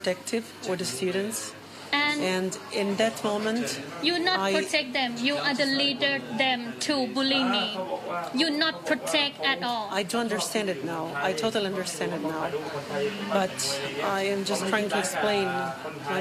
protective for the students. And And in that moment, you not I- protect them. You are the leader them to bully me. You not protect at all. I do understand it now. I totally understand it now. But I am just trying to explain my